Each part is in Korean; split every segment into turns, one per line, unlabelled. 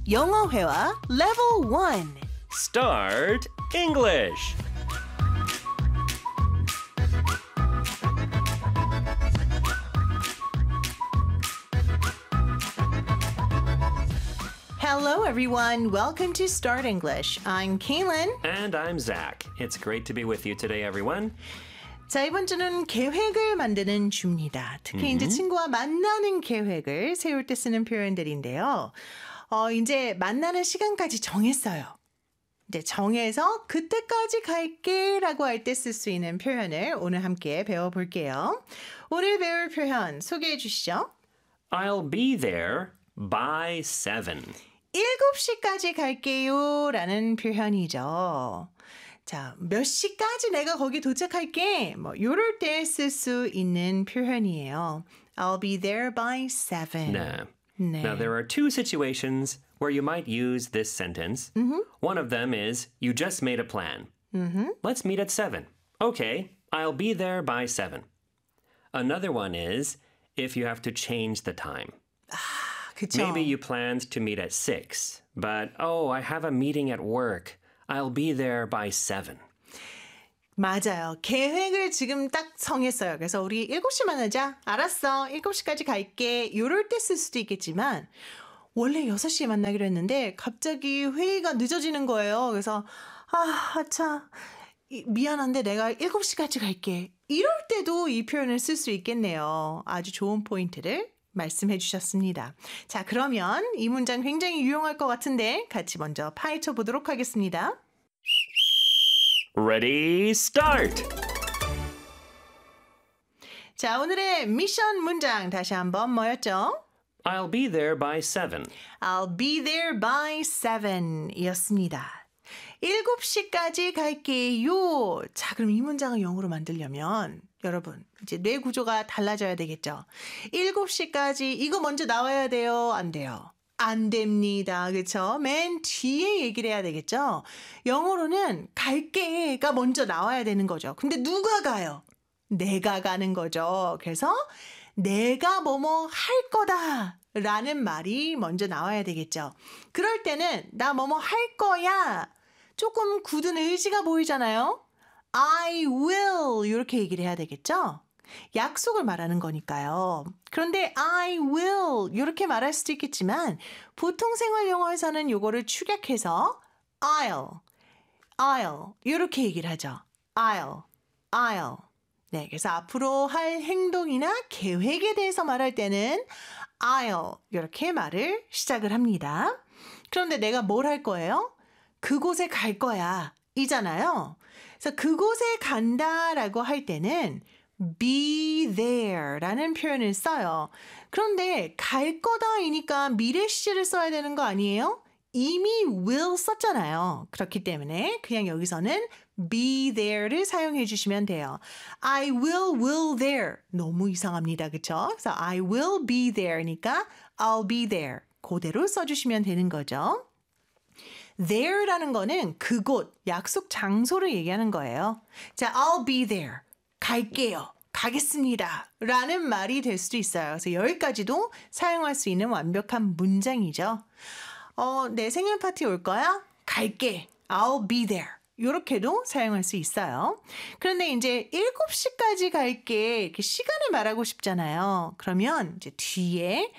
영어 회화 Level 1.
Start English.
Hello everyone. Welcome to Start English. I'm Kaylin.
And I'm Zach. It's great to be with you today, everyone.
자, 이번 주는 계획을 만드는 주입니다. 특히 이제 친구와 만나는 계획을 세울 때 쓰는 표현들인데요. 이제 만나는 시간까지 정했어요. 이제 정해서 그때까지 갈게라고 할 때 쓸 수 있는 표현을 오늘 함께 배워볼게요. 오늘 배울 표현 소개해 주시죠.
I'll be there by 7.
7시까지 갈게요 라는 표현이죠. 자, 몇 시까지 내가 거기 도착할게. 요럴 때 쓸 수 있는 표현이에요. I'll be there by 7.
No.
네.
Now, there are two situations where you might use this sentence. One of them is, you just made a plan. Let's meet at 7. Okay, I'll be there by 7. Another one is, if you have to change the time.
그쵸?
Maybe you planned to meet at 6, but, I have a meeting at work. I'll be there by 7.
맞아요. 계획을 지금 딱 정했어요. 그래서 우리 7시 만나자. 알았어. 7시까지 갈게. 요럴 때 쓸 수도 있겠지만 원래 6시에 만나기로 했는데 갑자기 회의가 늦어지는 거예요. 그래서 참 미안한데 내가 7시까지 갈게. 이럴 때도 이 표현을 쓸 수 있겠네요. 아주 좋은 포인트를 말씀해 주셨습니다. 자, 그러면 이 문장 굉장히 유용할 것 같은데 같이 먼저 파헤쳐 보도록 하겠습니다.
Ready, start!
자, 오늘의 미션 문장 다시 한번 뭐였죠?
I'll be there by 7.
I'll be there by 7 이었습니다. 7시까지 갈게요. 자, 그럼 이 문장을 영어로 만들려면 여러분, 이제 뇌 구조가 달라져야 되겠죠. 7시까지 이거 먼저 나와야 돼요? 안 돼요? 안 됩니다. 그렇죠? 맨 뒤에 얘기를 해야 되겠죠? 영어로는 갈게가 먼저 나와야 되는 거죠. 근데 누가 가요? 내가 가는 거죠. 그래서 내가 뭐뭐 할 거다 라는 말이 먼저 나와야 되겠죠. 그럴 때는 나 뭐뭐 할 거야. 조금 굳은 의지가 보이잖아요. I will 이렇게 얘기를 해야 되겠죠. 약속을 말하는 거니까요. 그런데 I will 이렇게 말할 수도 있겠지만 보통 생활 영어에서는 요거를 축약해서 I'll 이렇게 얘기를 하죠. I'll 네, 그래서 앞으로 할 행동이나 계획에 대해서 말할 때는 I'll 이렇게 말을 시작을 합니다. 그런데 내가 뭘 할 거예요? 그곳에 갈 거야 이잖아요. 그래서 그곳에 간다라고 할 때는 be there 라는 표현을 써요. 그런데 갈 거다이니까 미래 시제를 써야 되는 거 아니에요? 이미 will 썼잖아요. 그렇기 때문에 그냥 여기서는 be there를 사용해 주시면 돼요. I will there. 너무 이상합니다. 그쵸? 그래서 I will be there니까 I'll be there. 그대로 써주시면 되는 거죠. there라는 거는 그곳, 약속 장소를 얘기하는 거예요. 자, I'll be there. 갈게요. 가겠습니다. 라는 말이 될 수도 있어요. 그래서 여기까지도 사용할 수 있는 완벽한 문장이죠. 내 생일 파티 올 거야? 갈게. I'll be there. 이렇게도 사용할 수 있어요. 그런데 이제 7시까지 갈게. 이렇게 시간을 말하고 싶잖아요. 그러면 이제 뒤에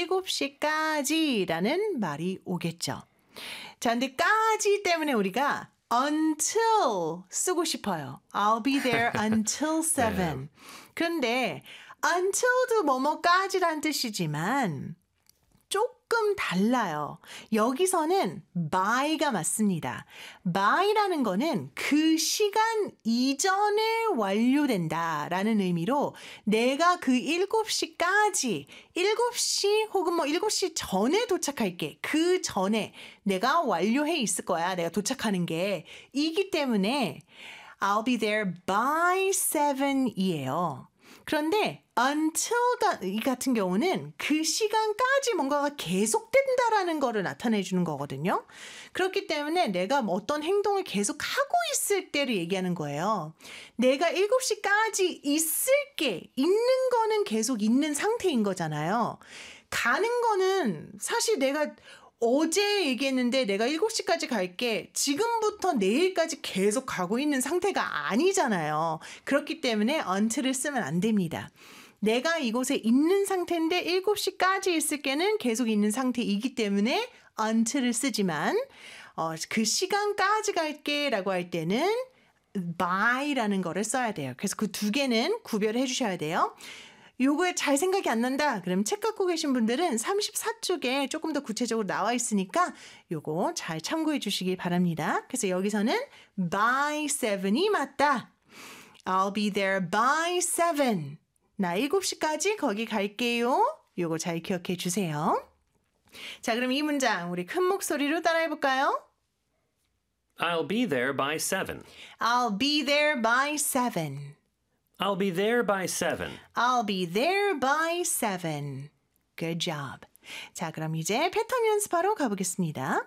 7시까지라는 말이 오겠죠. 자, 근데 까지 때문에 우리가 until 쓰고 싶어요. I'll be there until 7. 그런데 until도 뭐뭐까지란 뜻이지만 조금 달라요. 여기서는 by가 맞습니다. by라는 거는 그 시간 이전에 완료된다라는 의미로 내가 그 7시까지 7시 혹은 7시 전에 도착할게. 그 전에 내가 완료해 있을 거야. 내가 도착하는 게 이기 때문에 I'll be there by 7이에요. 그런데 until 같은 경우는 그 시간까지 뭔가가 계속된다라는 거를 나타내 주는 거거든요. 그렇기 때문에 내가 어떤 행동을 계속 하고 있을 때를 얘기하는 거예요. 내가 7시까지 있을게. 있는 거는 계속 있는 상태인 거잖아요. 가는 거는 사실 내가 어제 얘기했는데 내가 7시까지 갈게. 지금부터 내일까지 계속 가고 있는 상태가 아니잖아요. 그렇기 때문에 until을 쓰면 안 됩니다. 내가 이곳에 있는 상태인데 7시까지 있을게는 계속 있는 상태이기 때문에 until을 쓰지만 그 시간까지 갈게 라고 할 때는 by라는 거를 써야 돼요. 그래서 그 두 개는 구별해 주셔야 돼요. 요거에 잘 생각이 안 난다. 그럼 책 갖고 계신 분들은 34쪽에 조금 더 구체적으로 나와 있으니까 요거 잘 참고해 주시기 바랍니다. 그래서 여기서는 by 7이 맞다. I'll be there by 7. 나 7시까지 거기 갈게요. 요거 잘 기억해 주세요. 자, 그럼 이 문장 우리 큰 목소리로 따라해 볼까요?
I'll be there by 7.
I'll be there by 7.
I'll be there by 7.
I'll be there by 7. Good job. 자, 그럼 이제 패턴 연습하러 가보겠습니다.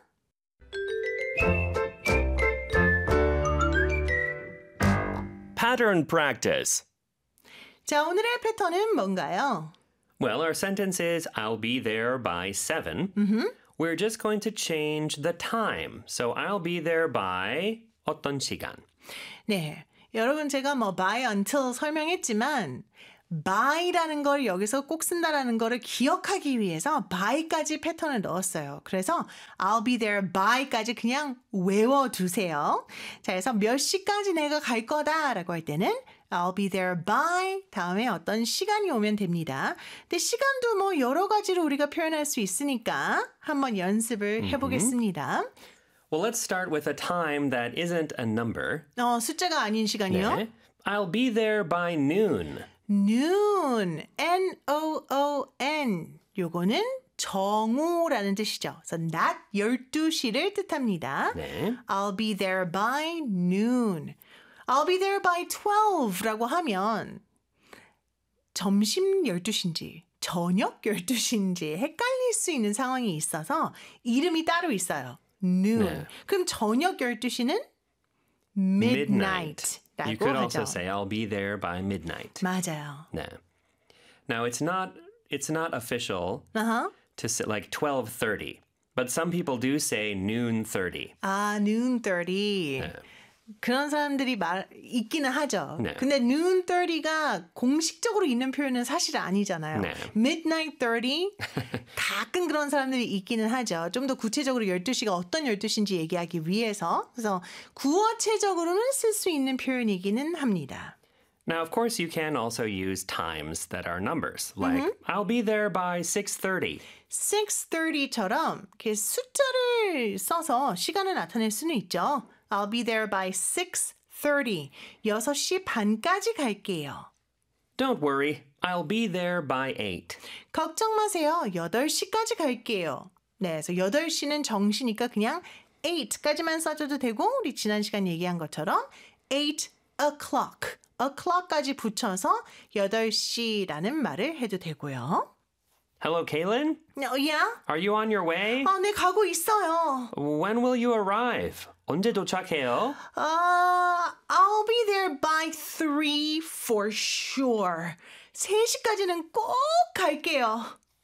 Pattern practice.
자, 오늘의 패턴은 뭔가요?
Well, our sentence is I'll be there by 7. We're just going to change the time. So I'll be there by 어떤 시간?
네, 여러분 제가 by until 설명했지만 by라는 걸 여기서 꼭 쓴다라는 거를 기억하기 위해서 by까지 패턴을 넣었어요. 그래서 I'll be there by까지 그냥 외워두세요. 자, 그래서 몇 시까지 내가 갈 거다라고 할 때는 I'll be there by 다음에 어떤 시간이 오면 됩니다. 근데 시간도 뭐 여러 가지로 우리가 표현할 수 있으니까 한번 연습을 해보겠습니다.
Well, let's start with a time that isn't a number.
숫자가 아닌 시간이요?
네. I'll be there by noon.
noon, N-O-O-N. 요거는 정오라는 뜻이죠. 그래서 낮 12시를 뜻합니다.
네.
I'll be there by noon. I'll be there by 12라고 하면 점심 12시인지 저녁 12시인지 헷갈릴 수 있는 상황이 있어서 이름이 따로 있어요. noon.
네.
그럼 저녁 12시는 midnight.
You could also say I'll be there by midnight.
맞아요.
네. Now it's not official to say like 12:30, but some people do say noon 30.
아, noon 30.
네.
그런 사람들이 있기는 하죠.
네.
근데 noon 30가 공식적으로 있는 표현은 사실 아니잖아요.
네.
midnight 30 가끔 그런 사람들이 있기는 하죠. 좀 더 구체적으로 12시가 어떤 12시인지 얘기하기 위해서. 그래서 구어체적으로는 쓸 수 있는 표현이기는 합니다.
Now, of course, you can also use times that are numbers, like I'll be there by 6:30.
6:30처럼 이렇게 숫자를 써서 시간을 나타낼 수는 있죠. I'll be there by 6:30. 6시 반까지 갈게요.
Don't worry, I'll be there by 8.
걱정 마세요. 8시까지 갈게요. 네, 그래서 8시는 정시니까 그냥 8까지만 써줘도 되고 우리 지난 시간 얘기한 것처럼 8 o'clock, o'clock까지 붙여서 8시라는 말을 해도 되고요.
Hello, Kaylin?
Yeah?
Are you on your way?
네, 가고 있어요.
When will you arrive? 언제 도착해요?
I'll be there by 3 for sure. 3시까지는 꼭 갈게요.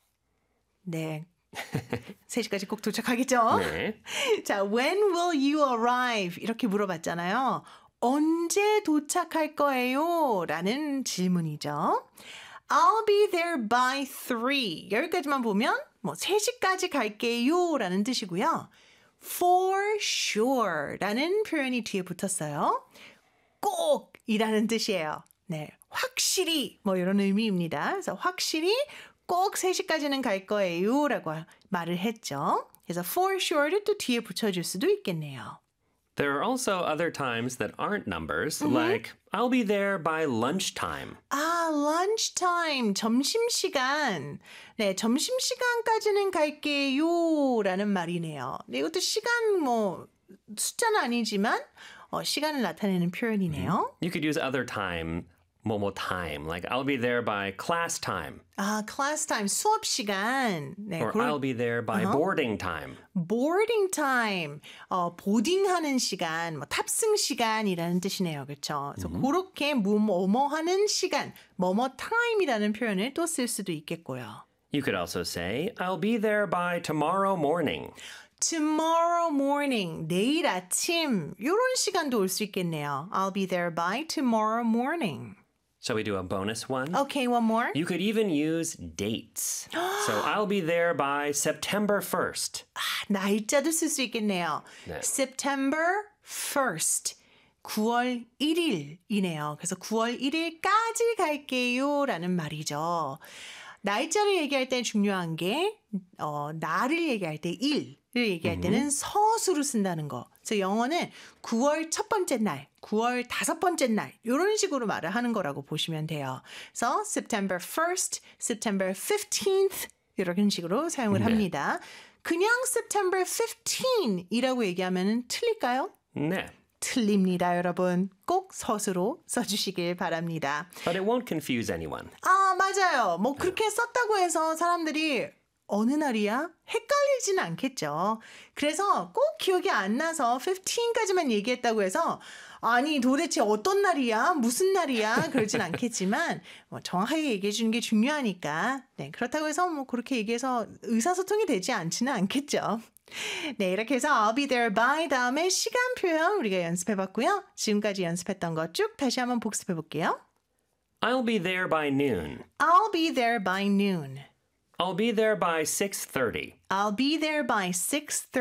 네. 3시까지 꼭 도착하겠죠?
네.
자, when will you arrive? 이렇게 물어봤잖아요. 언제 도착할 거예요? 라는 질문이죠. I'll be there by 3. 여기까지만 보면 3시까지 갈게요 라는 뜻이고요. For sure 라는 표현이 뒤에 붙었어요. 꼭이라는 뜻이에요. 네, 확실히 이런 의미입니다. 그래서 확실히 꼭 3시까지는 갈 거예요 라고 말을 했죠. 그래서 for sure를 또 뒤에 붙여줄 수도 있겠네요.
There are also other times that aren't numbers, like I'll be there by lunchtime.
lunchtime, 점심시간. 네, 점심시간까지는 갈게요 라는 말이네요. 네, 이것도 시간 숫자는 아니지만 시간을 나타내는 표현이네요.
You could use other time, 뭐뭐 time, like I'll be there by class time.
class time, 수업 시간. 네,
Or I'll be there by boarding time.
boarding time, 보딩하는 시간, 탑승 시간이라는 뜻이네요. 그렇죠? 그래서 그렇게 뭐뭐 하는 시간, 뭐뭐 time이라는 표현을 또 쓸 수도 있겠고요.
You could also say, I'll be there by tomorrow morning.
Tomorrow morning, 내일 아침 이런 시간도 올 수 있겠네요. I'll be there by tomorrow morning.
Shall we do a bonus one?
Okay, one more.
You could even use dates. So I'll be there by September 1st.
날짜도 쓸 수 있겠네요.
네.
September 1st. 9월 1일이네요. 그래서 9월 1일까지 갈게요 라는 말이죠. 날짜를 얘기할 때 중요한 게 날을 얘기할 때 일을 얘기할 때는 서수로 쓴다는 거. 그래서 영어는 9월 첫 번째 날, 9월 다섯 번째 날 이런 식으로 말을 하는 거라고 보시면 돼요. 그래서 September 1st, September 15th 이런 식으로 사용을 합니다. 그냥 September 15이라고 얘기하면 틀릴까요?
네.
틀립니다, 여러분. 꼭 서수로 써주시길 바랍니다.
But it won't confuse anyone.
아, 맞아요. 뭐 그렇게 썼다고 해서 사람들이 어느 날이야? 헷갈리지는 않겠죠. 그래서 꼭 기억이 안 나서 15까지만 얘기했다고 해서 아니 도대체 어떤 날이야? 무슨 날이야? 그러진 않겠지만 뭐 정확하게 얘기해 주는 게 중요하니까 네, 그렇다고 해서 뭐 그렇게 얘기해서 의사소통이 되지 않지는 않겠죠. 네, 이렇게 해서 I'll be there by 다음에 시간 표현 우리가 연습해봤고요. 지금까지 연습했던 거 쭉 다시 한번 복습해볼게요.
I'll be there by noon.
I'll be there by noon.
I'll be there by 6:30.
I'll be there by 6:30.